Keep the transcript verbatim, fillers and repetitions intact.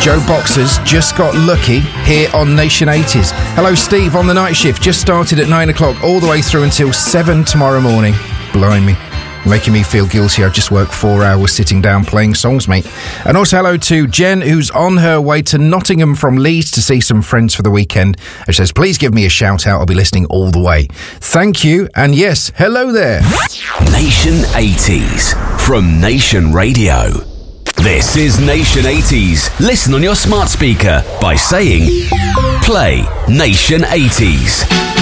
Joe Boxers, Just Got Lucky, here on Nation eighties. Hello, Steve, on the night shift. Just started at nine o'clock, all the way through until seven tomorrow morning. Blimey. Making me feel guilty. I've just worked four hours sitting down playing songs, mate. And also hello to Jen, who's on her way to Nottingham from Leeds to see some friends for the weekend. She says, please give me a shout out. I'll be listening all the way. Thank you. And yes, hello there. Nation eighties from Nation Radio. This is Nation eighties. Listen on your smart speaker by saying, play Nation eighties.